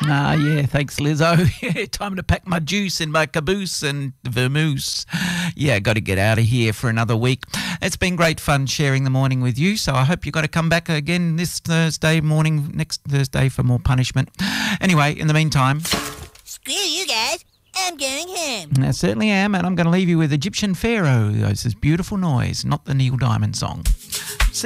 Yeah, thanks, Lizzo. Yeah, time to pack my juice in my caboose and vermouth. Yeah, got to get out of here for another week. It's been great fun sharing the morning with you, so I hope you've got to come back again this Thursday morning, next Thursday, for more punishment. Anyway, in the meantime... Screw you guys. I'm going home. I certainly am, and I'm going to leave you with Egyptian Pharaoh. It's this beautiful noise, not the Neil Diamond song.